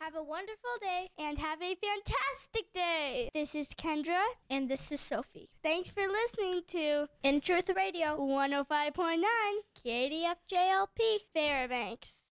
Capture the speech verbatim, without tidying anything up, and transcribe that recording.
Have a wonderful day. And have a fantastic day. This is Kendra. And this is Sophie. Thanks for listening to In Truth Radio one oh five point nine K A D F J L P Fairbanks.